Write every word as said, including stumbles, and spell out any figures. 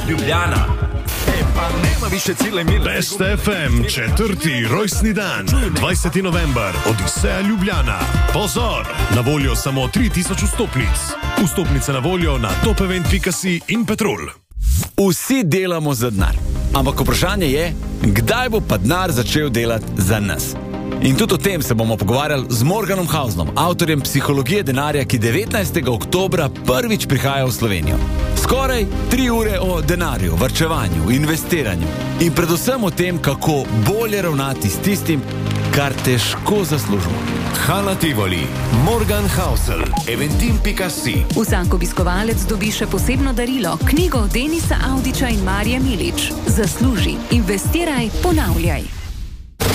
Ljubljana. Best F M, četrti rojstni dan, dvajseti november, Odiseja Ljubljana. Pozor, na voljo samo tri tisoč vstopnic. Vstopnice na voljo na topevent pika si in Petrol. Vsi delamo za denar, ampak vprašanje je, kdaj bo pa denar začel delati za nas. In tudi o tem se bomo pogovarjali z Morganom Hausnom, avtorjem Psihologije denarja, ki devetnajstega oktobra prvič prihaja v Slovenijo. Skoraj tri ure o denarju, varčevanju, investiranju in predvsem o tem, kako bolje ravnati s tistim, kar težko zaslužimo. Hala Tivoli, Morgan Hausel, eventim pika si. Vsak obiskovalec dobi še posebno darilo, knjigo Denisa Avdića in Marije Milič. Zasluži, investiraj, ponavljaj.